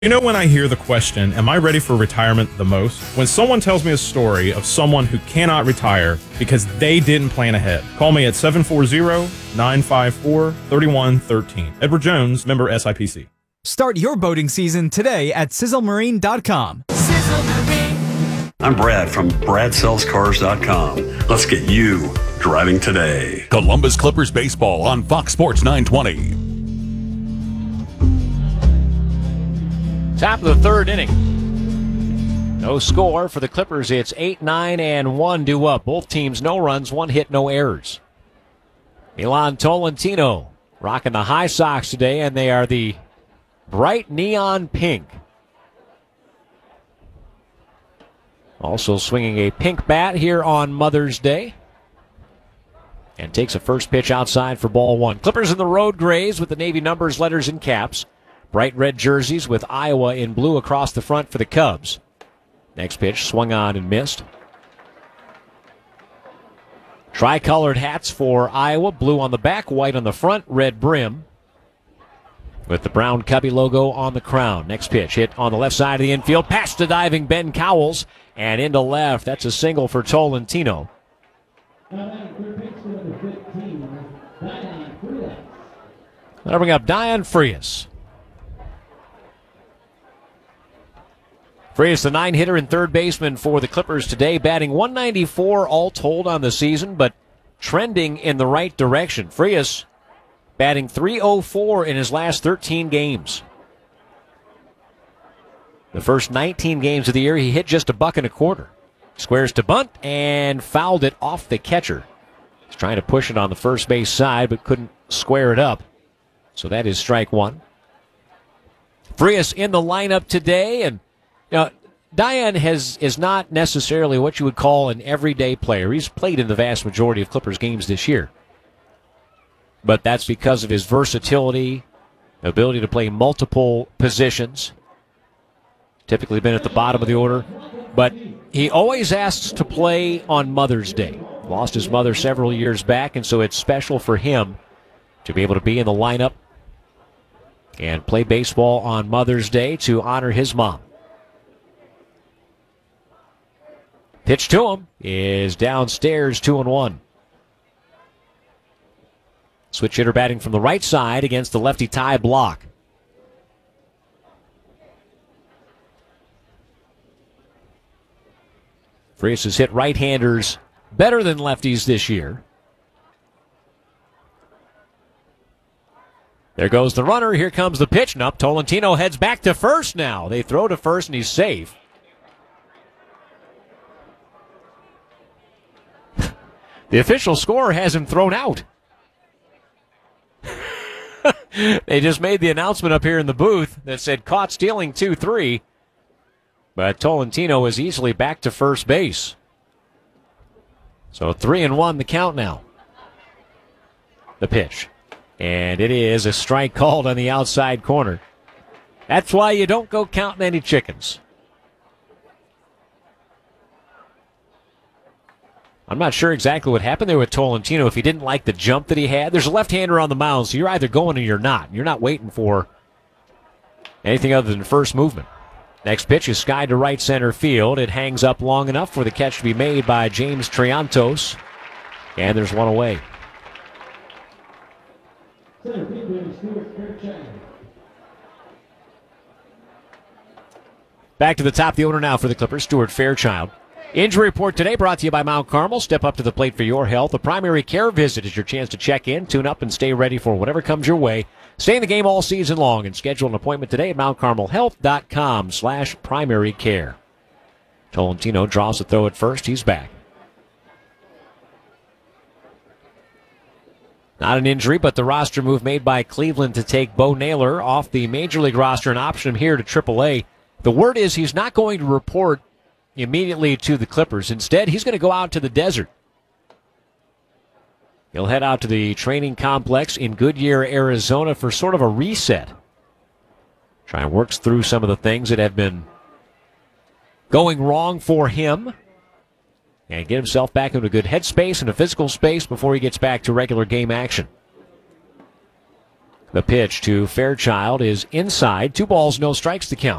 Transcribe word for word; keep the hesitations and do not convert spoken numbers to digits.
You know, when I hear the question, am I ready for retirement the most? When someone tells me a story of someone who cannot retire because they didn't plan ahead. Call me at seven four zero, nine five four, three one one three. Edward Jones, member S I P C. Start your boating season today at sizzle marine dot com. Sizzle Marine. I'm Brad from brad sells cars dot com. Let's get you driving today. Columbus Clippers baseball on Fox Sports nine twenty. Top of the third inning. No score for the Clippers. It's eight nine and one due up. Both teams no runs, one hit, no errors. Milan Tolentino rocking the high socks today, and they are the bright neon pink. Also swinging a pink bat here on Mother's Day. And takes a first pitch outside for ball one. Clippers in the road grays with the Navy numbers, letters, and caps. Bright red jerseys with Iowa in blue across the front for the Cubs. Next pitch swung on and missed. Tricolored hats for Iowa. Blue on the back, white on the front, red brim. With the brown Cubby logo on the crown. Next pitch hit on the left side of the infield. Past the diving Ben Cowles. And into left. That's a single for Tolentino. That'll bring up Dion Frias. Frias, the nine-hitter and third baseman for the Clippers today, batting one ninety-four all told on the season, but trending in the right direction. Frias batting three oh four in his last thirteen games. The first nineteen games of the year, he hit just a buck and a quarter. Squares to bunt and fouled it off the catcher. He's trying to push it on the first base side, but couldn't square it up. So that is strike one. Frias in the lineup today, and you know, Dion has is not necessarily what you would call an everyday player. He's played in the vast majority of Clippers games this year. But that's because of his versatility, ability to play multiple positions. Typically been at the bottom of the order. But he always asks to play on Mother's Day. Lost his mother several years back, and so it's special for him to be able to be in the lineup and play baseball on Mother's Day to honor his mom. Pitch to him is downstairs, two and one. Switch hitter batting from the right side against the lefty Ty Block. Frias has hit right-handers better than lefties this year. There goes the runner. Here comes the pitch. And up, Tolentino heads back to first now. They throw to first, and he's safe. The official score has him thrown out. They just made the announcement up here in the booth that said caught stealing two three. But Tolentino is easily back to first base. So three and one the count now. The pitch. And it is a strike called on the outside corner. That's why you don't go counting any chickens. I'm not sure exactly what happened there with Tolentino, if he didn't like the jump that he had. There's a left-hander on the mound, so you're either going or you're not. You're not waiting for anything other than first movement. Next pitch is skied to right center field. It hangs up long enough for the catch to be made by James Triantos. And there's one away. Back to the top of the order now for the Clippers, Stuart Fairchild. Injury report today brought to you by Mount Carmel. Step up to the plate for your health. A primary care visit is your chance to check in, tune up, and stay ready for whatever comes your way. Stay in the game all season long and schedule an appointment today at mount carmel health dot com slash primary care. Tolentino draws the throw at first. He's back. Not an injury, but the roster move made by Cleveland to take Bo Naylor off the Major League roster and option him here to triple A. The word is he's not going to report immediately to the Clippers. Instead, he's going to go out to the desert. He'll head out to the training complex in Goodyear, Arizona for sort of a reset. Try and work through some of the things that have been going wrong for him and get himself back into a good headspace and a physical space before he gets back to regular game action. The pitch to Fairchild is inside. Two balls, no strikes to count.